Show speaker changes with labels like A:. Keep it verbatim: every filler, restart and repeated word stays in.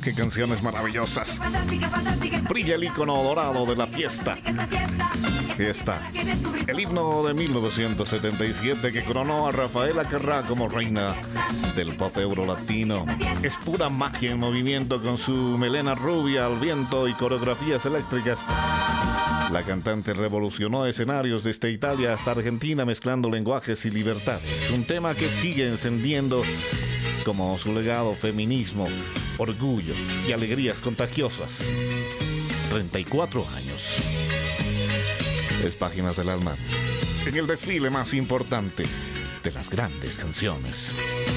A: qué canciones maravillosas. Brilla el icono dorado de la fiesta. Fiesta. El himno de mil novecientos setenta y siete que coronó a Rafaela Carrà como reina del pop euro-latino. Es pura magia en movimiento con su melena rubia al viento y coreografías eléctricas. La cantante revolucionó escenarios desde Italia hasta Argentina mezclando lenguajes y libertades. Un tema que sigue encendiendo como su legado: feminismo, orgullo y alegrías contagiosas. treinta y cuatro años. Es Páginas del Alma en el desfile más importante de las grandes canciones.